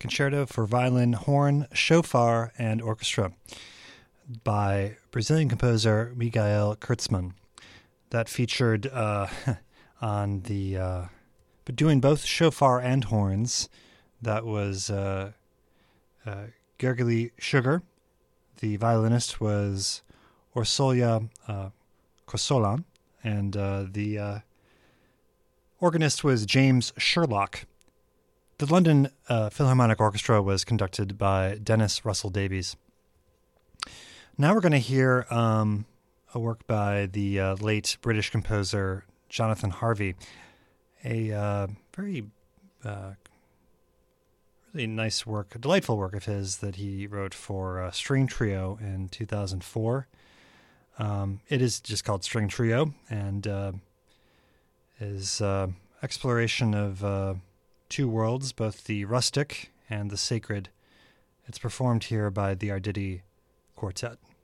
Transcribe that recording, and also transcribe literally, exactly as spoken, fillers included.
Concerto for Violin, Horn, Shofar, and Orchestra by Brazilian composer Miguel Kurtzman. That featured uh, on the, uh, but doing both shofar and horns, that was uh, uh, Gergely Sugar. The violinist was Orsolya uh, Kosolan, and uh, the uh, organist was James Sherlock. The London uh, Philharmonic Orchestra was conducted by Dennis Russell Davies. Now we're going to hear um, a work by the uh, late British composer Jonathan Harvey, a uh, very uh, really nice work, a delightful work of his that he wrote for uh, String Trio in two thousand four. Um, it is just called String Trio, and uh, is uh, exploration of uh, two worlds, both the rustic and the sacred. It's performed here by the Arditi Quartet.